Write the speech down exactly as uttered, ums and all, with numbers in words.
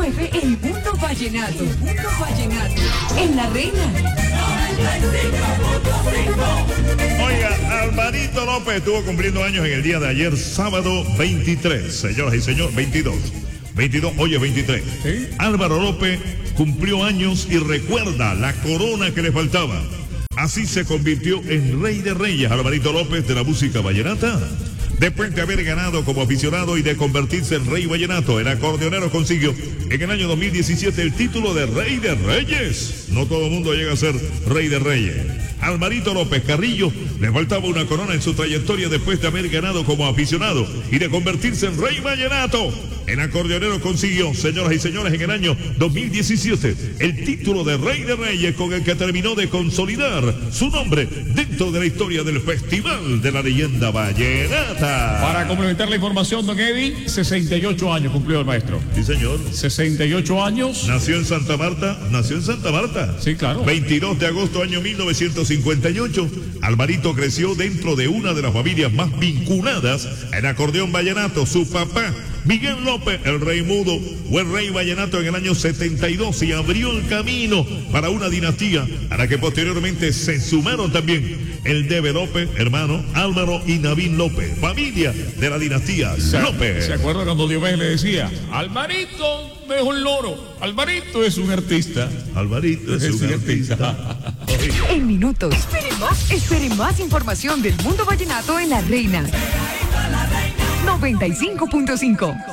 mueve el mundo vallenato. El mundo vallenato. En La Reina. Oiga, Alvarito López estuvo cumpliendo años en el día de ayer, sábado veintitrés. Señoras y señores, veintidós. veintidós, oye, veintitrés. ¿Sí? Álvaro López cumplió años y recuerda la corona que le faltaba. Así se convirtió en rey de reyes, Alvarito López, de la música vallenata. Después de haber ganado como aficionado y de convertirse en rey vallenato, el acordeonero consiguió en el año dos mil diecisiete el título de rey de reyes. No todo el mundo llega a ser rey de reyes. Alvarito López Carrillo le faltaba una corona en su trayectoria después de haber ganado como aficionado y de convertirse en rey vallenato. El acordeonero consiguió, señoras y señores, en el año dos mil diecisiete el título de Rey de Reyes, con el que terminó de consolidar su nombre dentro de la historia del Festival de la Leyenda Vallenata. Para complementar la información, don Eddie, sesenta y ocho años cumplió el maestro. Sí, señor. sesenta y ocho años. Nació en Santa Marta, nació en Santa Marta. Sí, claro. veintidós de agosto, año mil novecientos cincuenta y ocho. Alvarito creció dentro de una de las familias más vinculadas en acordeón vallenato. Su papá, Miguel López, el rey mudo, fue rey vallenato en el año setenta y dos y abrió el camino para una dinastía a la que posteriormente se sumaron también el Debe López, hermano, Álvaro y Navín López, familia de la dinastía ¿Se, López. ¿Se acuerda cuando Diomedes le decía, Alvarito no es un loro, Alvarito es un artista? Alvarito es, es un artista. artista. En minutos, espere más, espere más información del mundo vallenato en La Reina. noventa y cinco punto cinco.